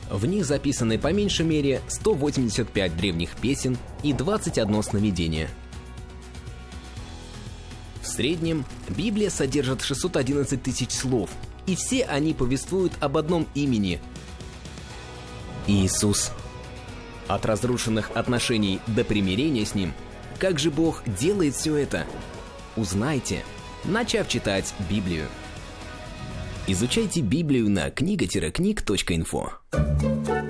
В них записаны по меньшей мере 185 древних песен и 21 сновидение. В среднем Библия содержит 611 тысяч слов, и все они повествуют об одном имени – Иисус. От разрушенных отношений до примирения с Ним, как же Бог делает все это? Узнайте, начав читать Библию. Изучайте Библию на книга-книг.инфо.